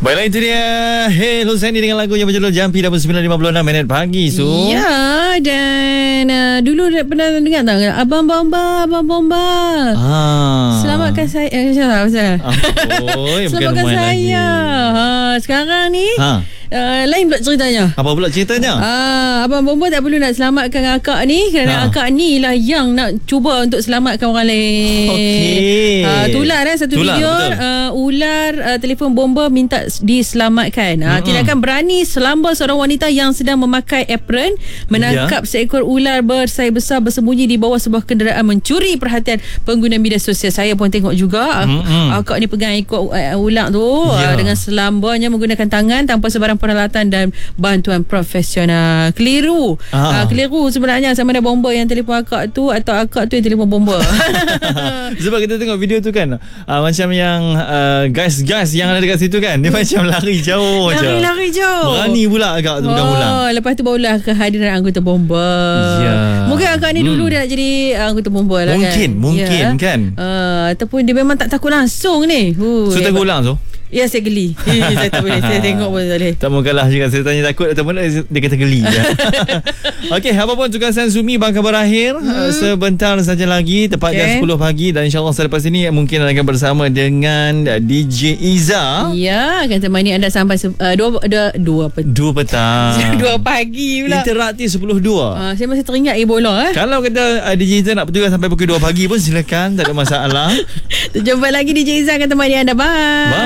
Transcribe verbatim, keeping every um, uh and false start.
Baiklah, itu dia Hello Sandy dengan lagu yang berjudul Jampi dalam sembilan lima puluh enam minit pagi. So ya, dan uh, dulu pernah dengar tak Abang Bomba, Abang Bomba, ah. selamatkan saya eh, Macam mana oh, selamatkan saya ha, sekarang ni ha. Uh, lain pula ceritanya. Apa pula ceritanya? Ah, Abang Bomba tak perlu nak selamatkan akak ni, kerana ha. akak ni lah yang nak cuba untuk selamatkan orang lain. Okey. Uh, tular eh satu tular, video uh, ular uh, telefon bomba minta diselamatkan. Uh, mm-hmm. Tindakan berani selamba seorang wanita yang sedang memakai apron menangkap yeah. seekor ular bersaiz besar bersembunyi di bawah sebuah kenderaan, mencuri perhatian pengguna media sosial. Saya pun tengok juga mm-hmm. akak ni pegang ekor uh, ular tu yeah. uh, dengan selambanya menggunakan tangan tanpa sebarang peralatan dan bantuan profesional. Keliru. Uh, keliru sebenarnya sama ada bomba yang telefon akak tu atau akak tu yang telefon bomba. Sebab kita tengok video tu kan, uh, macam yang uh, guys-guys yang ada dekat situ kan, dia macam lari jauh je. Lari-lari jauh. Berani pula agak tu pegang ulang. Oh, lepas tu barulah kehadiran anggota bomba. Ya. Mungkin akak ni hmm. dulu dia nak jadi anggota bomba lah mungkin, kan. Mungkin, mungkin ya. kan. Uh, ataupun dia memang tak takut langsung ni. Uh, so tegur ulang tu? Ya, saya geli. Eh, saya tak boleh. Saya tengok pun tak boleh. Tak mau kalah juga. Saya tanya takut ataupun dia kata geli. Okey, apa pun tugasan Zumi bakal berakhir hmm. sebentar saja lagi, tepat okay. jam sepuluh pagi, dan insyaAllah selepas ini mungkin akan bersama dengan D J Iza. Ya, akan temani anda sampai se- uh, dua, dua, dua, petang. dua petang. dua pagi pula. Interaktif sepuluh dua. Uh, saya masih teringat Ebola. Eh? Kalau kata uh, D J Iza nak bertugas sampai pukul dua pagi pun silakan, tak ada masalah. Jumpa lagi D J Iza akan temani anda. Bye. Bye.